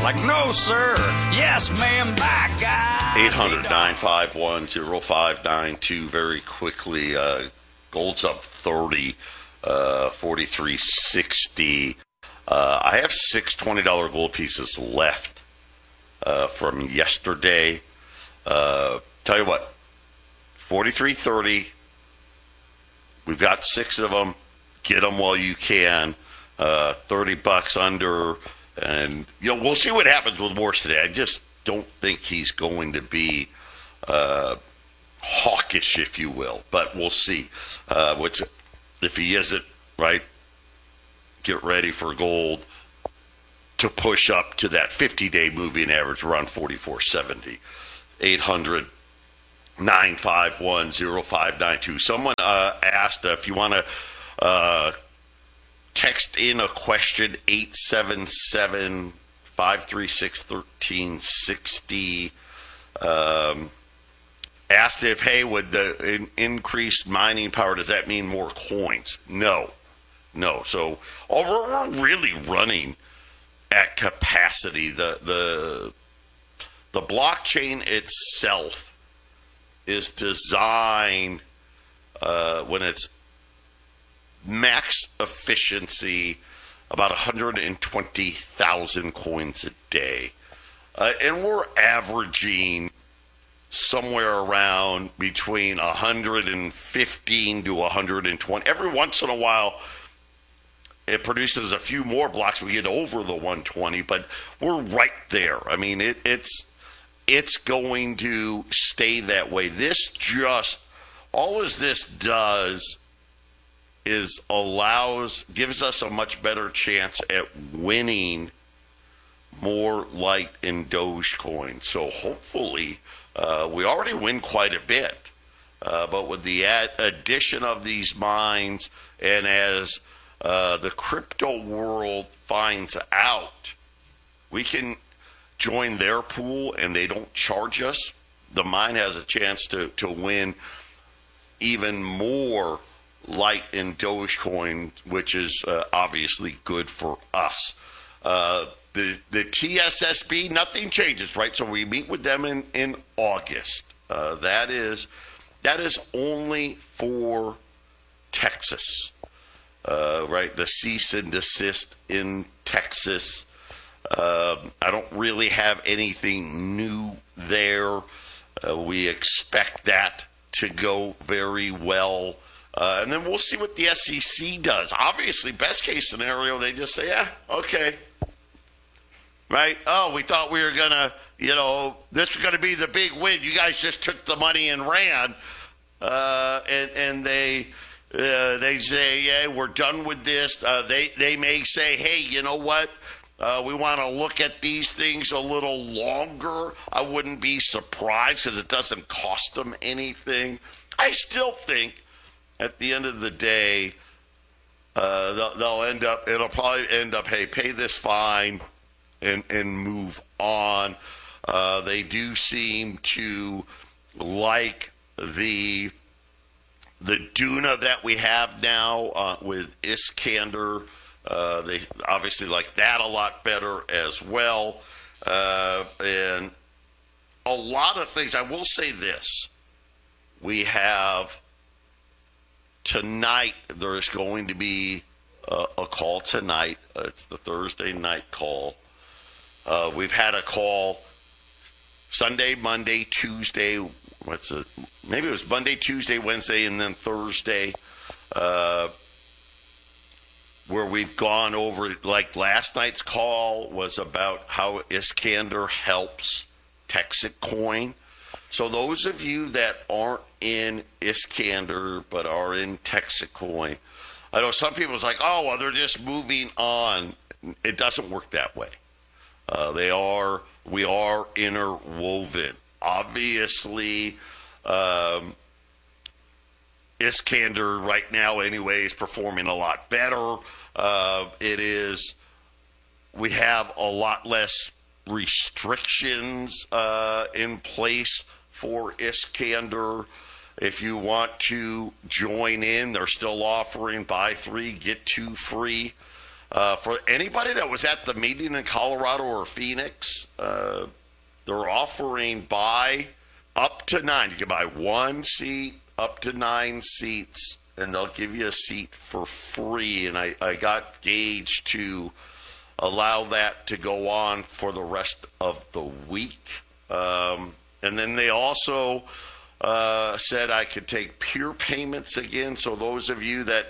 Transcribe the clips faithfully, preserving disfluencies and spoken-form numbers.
Like, no, sir. Yes, ma'am, by God. eight hundred, nine five one, oh five nine two. Very quickly, uh, gold's up thirty, uh, forty-three sixty. Uh, I have six twenty dollar gold pieces left uh, from yesterday. Uh, tell you what, forty-three thirty. We've got six of them. Get them while you can. Uh, thirty bucks under. And, you know, we'll see what happens with Morse today. I just don't think he's going to be uh, hawkish, if you will. But we'll see. Uh, what's, if he isn't, right, get ready for gold to push up to that fifty-day moving average around forty-four seventy. eight hundred, nine five one, oh five nine two. Someone uh, asked uh, if you want to uh, text in a question, eight seven seven, five three six, one three six zero. Um, asked if, hey, would the in, increased mining power, does that mean more coins? No. No. So all we're, we're really running at capacity. The, the, the blockchain itself is designed uh, when it's max efficiency, about one hundred twenty thousand coins a day. Uh, and we're averaging somewhere around between one hundred fifteen to one hundred twenty. Every once in a while, it produces a few more blocks. We get over the one hundred twenty, but we're right there. I mean, it, it's it's going to stay that way. This just, all as this does is allows, gives us a much better chance at winning more Light and Dogecoin. So hopefully, uh, we already win quite a bit. Uh, but with the ad- addition of these mines, and as uh, the crypto world finds out, we can join their pool and they don't charge us. The mine has a chance to, to win even more Light and Dogecoin, which is uh, obviously good for us. Uh, the the T S S B, nothing changes, right? So we meet with them in in August. Uh, that is that is only for Texas, uh, right? The cease and desist in Texas. Uh, I don't really have anything new there. Uh, we expect that to go very well. Uh, and then we'll see what the S E C does. Obviously, best case scenario, they just say, yeah, okay. Right? Oh, we thought we were going to, you know, this was going to be the big win. You guys just took the money and ran. Uh, and, and they uh, they say, yeah, we're done with this. Uh, they, they may say, hey, you know what? Uh, we want to look at these things a little longer. I wouldn't be surprised because it doesn't cost them anything. I still think at the end of the day, uh, they'll, they'll end up, it'll probably end up, hey, pay this fine and, and move on. Uh, they do seem to like the the Duna that we have now uh, with Iskander. Uh, they obviously like that a lot better as well. Uh, and a lot of things, I will say this. We have tonight, there's going to be a, a call tonight. Uh, it's the Thursday night call. Uh, we've had a call Sunday, Monday, Tuesday. What's it? Maybe it was Monday, Tuesday, Wednesday, and then Thursday. Uh, where we've gone over, like last night's call was about how Iskander helps Texacoin. So those of you that aren't in Iskander but are in Texacoin, I know some people's like, oh, well, they're just moving on. It doesn't work that way. Uh, they are, we are interwoven. Obviously, um, Iskander right now anyway is performing a lot better. Uh, it is, we have a lot less restrictions uh, in place for Iskander. If you want to join in, they're still offering buy three, get two free. Uh, for anybody that was at the meeting in Colorado or Phoenix, uh, they're offering buy up to nine. You can buy one seat up to nine seats, and they'll give you a seat for free. And I, I got Gage to allow that to go on for the rest of the week. Um, and then they also uh, said I could take peer payments again. So those of you that,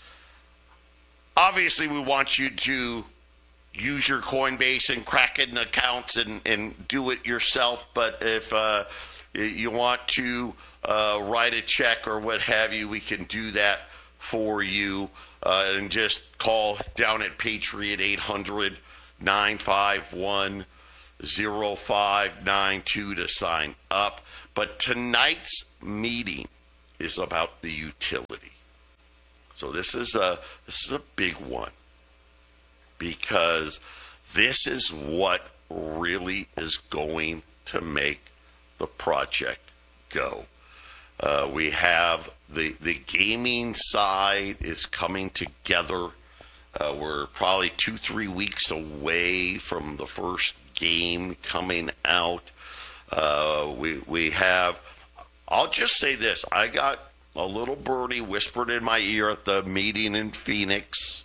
obviously we want you to use your Coinbase and Kraken accounts and, and do it yourself. But if uh, you want to uh, write a check or what have you, we can do that for you. Uh, and just call down at Patriot eight hundred, nine five one, zero five nine two to sign up. But tonight's meeting is about the utility. So this is a this is a big one, because this is what really is going to make the project go. Uh, we have the the gaming side is coming together. Uh, we're probably two, three weeks away from the first game coming out. Uh, we we have. I'll just say this: I got a little birdie whispered in my ear at the meeting in Phoenix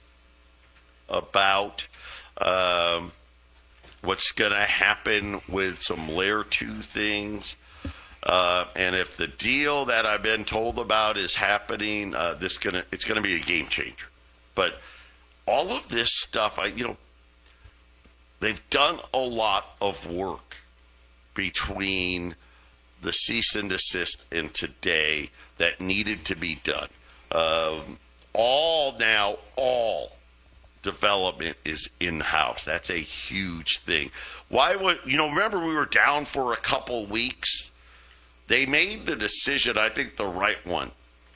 about um, what's going to happen with some layer two things. Uh, and if the deal that I've been told about is happening, uh, this gonna it's going to be a game changer. But all of this stuff, I you know, they've done a lot of work between the cease and desist and today that needed to be done. Uh, all now, all development is in-house. That's a huge thing. Why would, you know, remember we were down for a couple weeks? They made the decision, I think the right one.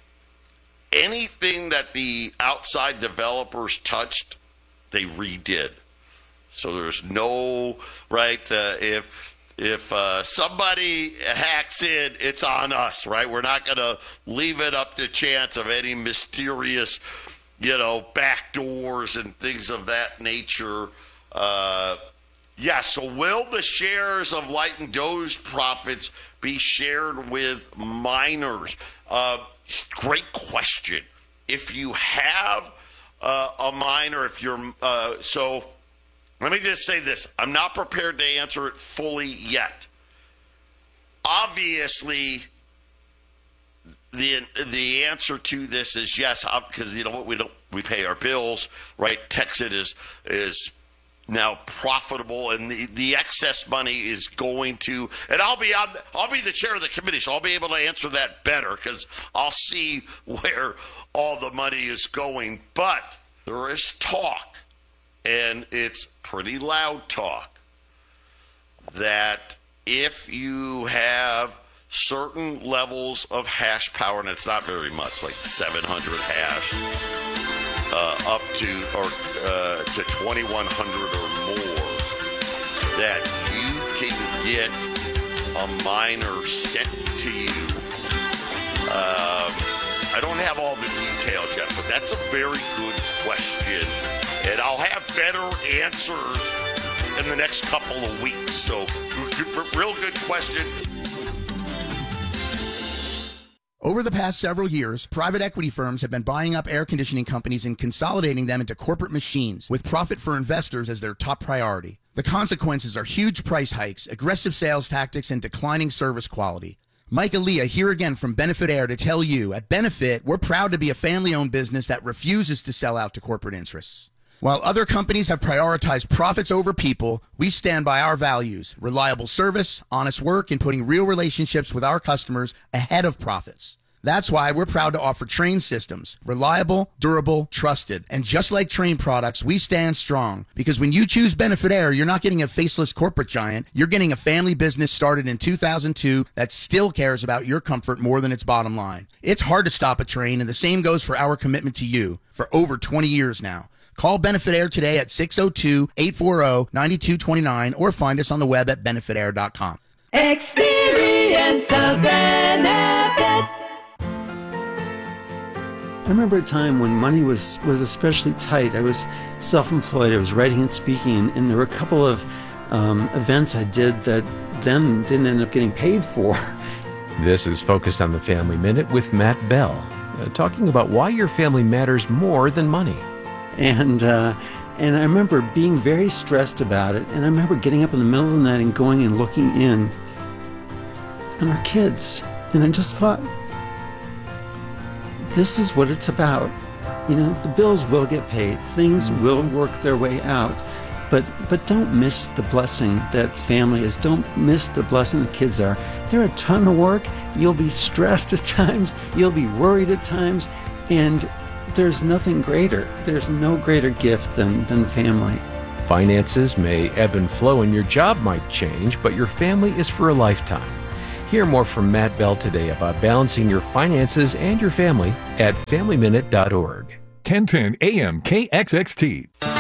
Anything that the outside developers touched, they redid. So there's no, right, uh, if if uh, somebody hacks in, it's on us, right? We're not going to leave it up to chance of any mysterious, you know, backdoors and things of that nature. Uh, yeah, so will the shares of Light and Doge profits be shared with miners? Uh, great question. If you have uh, a miner, if you're uh, so. Let me just say this. I'm not prepared to answer it fully yet. Obviously, the the answer to this is yes, because you know what, we don't we pay our bills, right? Texit is is now profitable, and the, the excess money is going to. And I'll be on, I'll be the chair of the committee, so I'll be able to answer that better because I'll see where all the money is going. But there is talk, and it's pretty loud talk, that if you have certain levels of hash power, and it's not very much, like seven hundred hash, uh, up to or uh, to twenty-one hundred or more, that you can get a miner sent to you. Um, I don't have all the details yet, but that's a very good question. And I'll have better answers in the next couple of weeks. So, real good question. Over the past several years, private equity firms have been buying up air conditioning companies and consolidating them into corporate machines, with profit for investors as their top priority. The consequences are huge price hikes, aggressive sales tactics, and declining service quality. Mike Aaliyah here again from Benefit Air to tell you, at Benefit, we're proud to be a family-owned business that refuses to sell out to corporate interests. While other companies have prioritized profits over people, we stand by our values: reliable service, honest work, and putting real relationships with our customers ahead of profits. That's why we're proud to offer Trane systems. Reliable, durable, trusted. And just like Trane products, we stand strong. Because when you choose Benefit Air, you're not getting a faceless corporate giant. You're getting a family business started in two thousand two that still cares about your comfort more than its bottom line. It's hard to stop a Trane, and the same goes for our commitment to you for over twenty years now. Call Benefit Air today at six oh two, eight four zero, nine two two nine or find us on the web at benefit air dot com. Experience the benefit. I remember a time when money was, was especially tight. I was self-employed. I was writing and speaking, and, and there were a couple of um, events I did that then didn't end up getting paid for. This is Focus on the Family Minute with Matt Bell, uh, talking about why your family matters more than money. And uh, and I remember being very stressed about it, and I remember getting up in the middle of the night and going and looking in on our kids, and I just thought, this is what it's about. You know, the bills will get paid, things will work their way out, but but don't miss the blessing that family is. Don't miss the blessing the kids are. They're a ton of work. You'll be stressed at times. You'll be worried at times, and there's nothing greater. There's no greater gift than, than family. Finances may ebb and flow and your job might change, but your family is for a lifetime. Hear more from Matt Bell today about balancing your finances and your family at family minute dot org. ten ten A M K X X T.